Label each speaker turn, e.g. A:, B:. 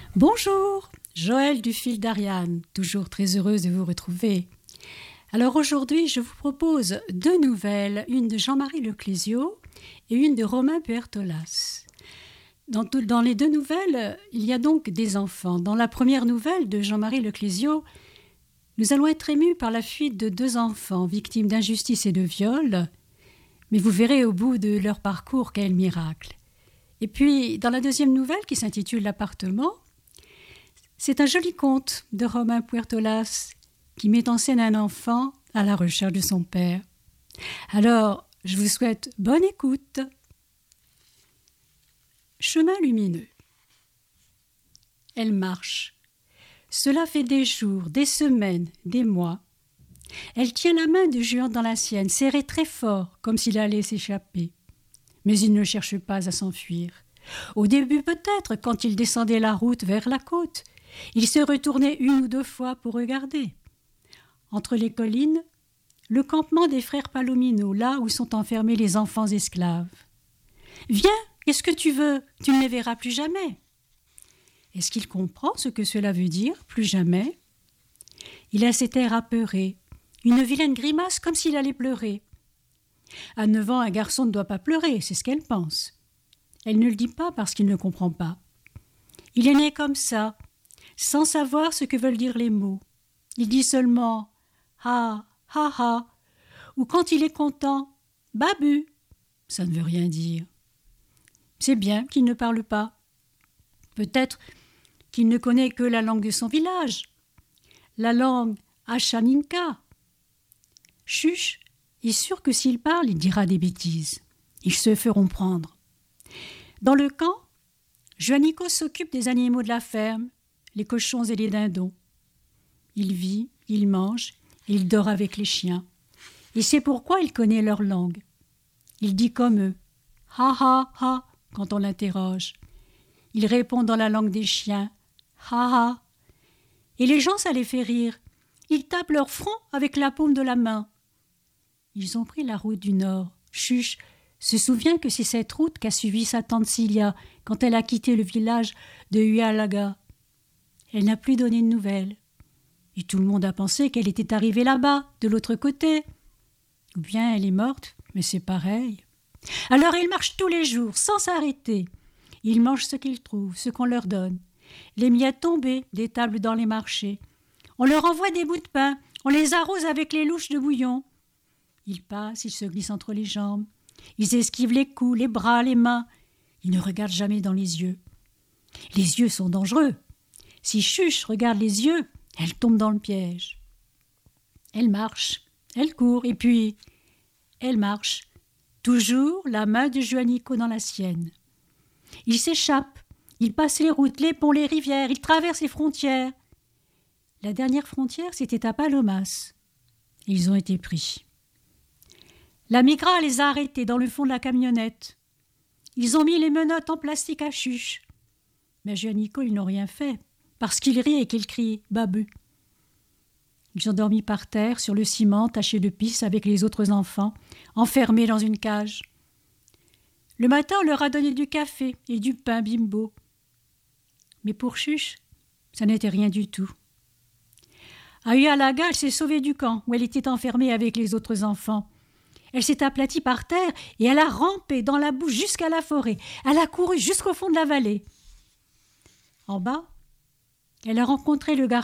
A: Bonjour, Joëlle du fil d'Ariane, toujours très heureuse de vous retrouver. Alors aujourd'hui, je vous propose deux nouvelles, une de Jean-Marie Leclésio et une de Romain Puertolas. Dans les deux nouvelles, il y a donc des enfants. Dans la première nouvelle de Jean-Marie Leclésio, nous allons être émus par la fuite de deux enfants victimes d'injustice et de viol, mais vous verrez au bout de leur parcours quel miracle. Et puis, dans la deuxième nouvelle qui s'intitule « L'appartement », c'est un joli conte de Romain Puertolas qui met en scène un enfant à la recherche de son père. Alors, je vous souhaite bonne écoute. Chemin lumineux. Elle marche. Cela fait des jours, des semaines, des mois. Elle tient la main de Juan dans la sienne, serrée très fort, comme s'il allait s'échapper. Mais il ne cherche pas à s'enfuir. Au début peut-être, quand il descendait la route vers la côte, il se retournait une ou deux fois pour regarder. Entre les collines, le campement des frères Palomino, là où sont enfermés les enfants esclaves. « Viens, qu'est-ce que tu veux ? Tu ne les verras plus jamais. » Est-ce qu'il comprend ce que cela veut dire, plus jamais ? Il a cet air apeuré, une vilaine grimace comme s'il allait pleurer. À 9 ans, un garçon ne doit pas pleurer, c'est ce qu'elle pense. Elle ne le dit pas parce qu'il ne comprend pas. Il est né comme ça, sans savoir ce que veulent dire les mots. Il dit seulement « ha, ha, ha » ou quand il est content « babu ». Ça ne veut rien dire. C'est bien qu'il ne parle pas. Peut-être qu'il ne connaît que la langue de son village, la langue Achaninka. Chuch est sûr que s'il parle, il dira des bêtises. Ils se feront prendre. Dans le camp, Juanico s'occupe des animaux de la ferme, les cochons et les dindons. Il vit, il mange, il dort avec les chiens. Et c'est pourquoi il connaît leur langue. Il dit comme eux, « ha ha ha » quand on l'interroge. Il répond dans la langue des chiens, « ha ha ». Et les gens, ça les fait rire. Ils tapent leur front avec la paume de la main. Ils ont pris la route du Nord. Chuch se souvient que c'est cette route qu'a suivie sa tante Cilia quand elle a quitté le village de Hualaga. Elle n'a plus donné de nouvelles. Et tout le monde a pensé qu'elle était arrivée là-bas, de l'autre côté. Ou bien elle est morte, mais c'est pareil. Alors ils marchent tous les jours, sans s'arrêter. Ils mangent ce qu'ils trouvent, ce qu'on leur donne. Les miettes tombées, des tables dans les marchés. On leur envoie des bouts de pain, on les arrose avec les louches de bouillon. Ils passent, ils se glissent entre les jambes. Ils esquivent les coups, les bras, les mains. Ils ne regardent jamais dans les yeux. Les yeux sont dangereux. Si Chuch regarde les yeux, elle tombe dans le piège. Elle marche, elle court, et puis elle marche. Toujours la main de Juanico dans la sienne. Il s'échappe, il passe les routes, les ponts, les rivières, il traverse les frontières. La dernière frontière, c'était à Palomas. Ils ont été pris. La migra les a arrêtés dans le fond de la camionnette. Ils ont mis les menottes en plastique à Chuch. Mais Juanico, ils n'ont rien fait, parce qu'il rit et qu'il crie « babu ». Ils ont dormi par terre, sur le ciment, taché de pisse avec les autres enfants, enfermés dans une cage. Le matin, on leur a donné du café et du pain Bimbo. Mais pour Chuch, ça n'était rien du tout. À Hualaga, elle s'est sauvée du camp, où elle était enfermée avec les autres enfants. Elle s'est aplatie par terre et elle a rampé dans la boue jusqu'à la forêt. Elle a couru jusqu'au fond de la vallée. En bas, elle a rencontré le garçon